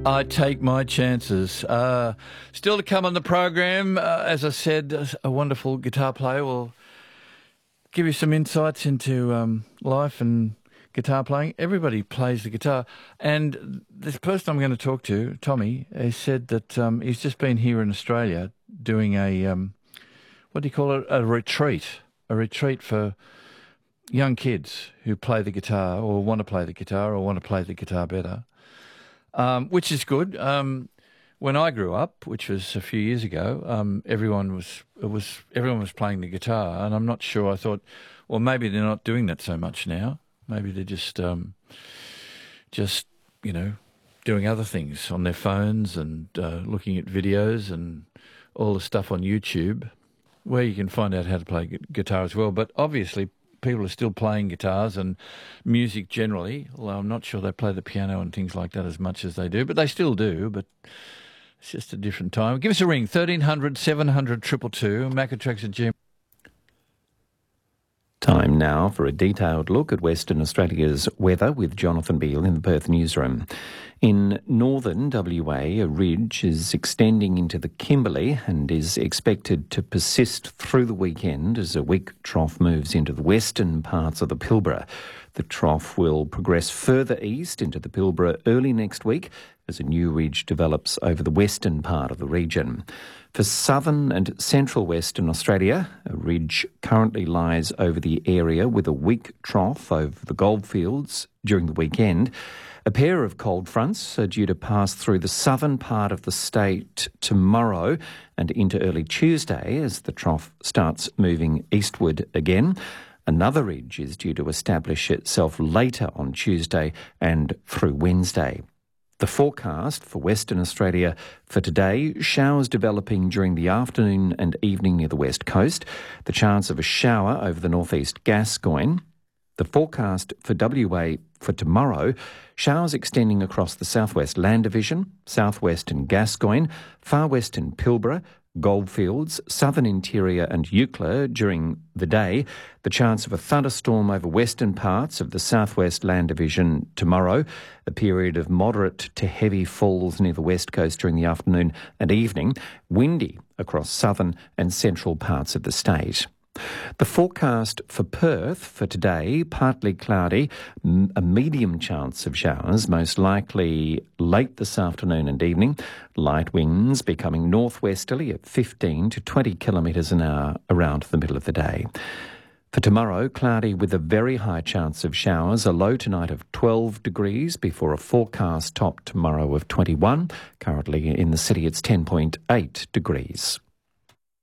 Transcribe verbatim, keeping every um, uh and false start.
I take my chances. Uh, still to come on the program, uh, as I said, a wonderful guitar player will give you some insights into um, life and guitar playing. Everybody plays the guitar. And this person I'm going to talk to, Tommy, he said that um, he's just been here in Australia doing a, um, what do you call it, a retreat, a retreat for young kids who play the guitar or want to play the guitar or want to play the guitar better. Um, which is good. Um, when I grew up, which was a few years ago, um, everyone was it was everyone was playing the guitar, and I'm not sure. I thought, well, maybe they're not doing that so much now. Maybe they're just um, just you know doing other things on their phones and uh, looking at videos and all the stuff on YouTube, where you can find out how to play gu- guitar as well. But obviously, people are still playing guitars and music generally, although I'm not sure they play the piano and things like that as much as they do, but they still do, but it's just a different time. Give us a ring, thirteen hundred, seven hundred, two two two, Macatrax at Gmail. Time now for a detailed look at Western Australia's weather with Jonathan Beale in the Perth newsroom. In northern W A, a ridge is extending into the Kimberley and is expected to persist through the weekend as a weak trough moves into the western parts of the Pilbara. The trough will progress further east into the Pilbara early next week as a new ridge develops over the western part of the region. For southern and central Western Australia, a ridge currently lies over the area with a weak trough over the goldfields during the weekend. A pair of cold fronts are due to pass through the southern part of the state tomorrow and into early Tuesday as the trough starts moving eastward again. Another ridge is due to establish itself later on Tuesday and through Wednesday. The forecast for Western Australia for today, showers developing during the afternoon and evening near the west coast, the chance of a shower over the northeast Gascoyne. The forecast for W A for tomorrow, showers extending across the southwest Land Division, southwestern Gascoyne, far western Pilbara, Goldfields, southern interior and Eucla during the day. The chance of a thunderstorm over western parts of the southwest Land Division tomorrow. A period of moderate to heavy falls near the west coast during the afternoon and evening. Windy across southern and central parts of the state. The forecast for Perth for today, partly cloudy, m- a medium chance of showers, most likely late this afternoon and evening. Light winds becoming northwesterly at fifteen to twenty kilometres an hour around the middle of the day. For tomorrow, cloudy with a very high chance of showers, a low tonight of twelve degrees before a forecast top tomorrow of twenty-one. Currently in the city it's ten point eight degrees.